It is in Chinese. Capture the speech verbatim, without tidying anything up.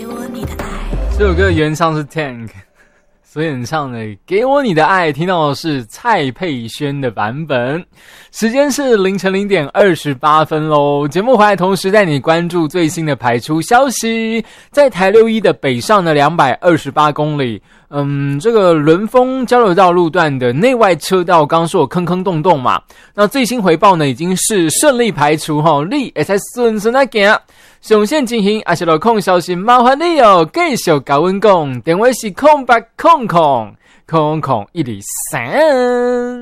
这首歌的原唱是 Tank， 所演唱的《给我你的爱》，听到的是蔡佩轩的版本。时间是凌晨零点二十八分喽。节目回来同时带你关注最新的排出消息。在台六一的北上的两百二十八公里，嗯，这个伦丰交流道路段的内外车道，刚刚说有坑坑洞洞嘛，那最新回报呢，已经是顺利排除哈，你会使顺顺来行。上线进行还是路况消息，麻烦你哦，继续跟阮讲，电话是空八空空空空一二三。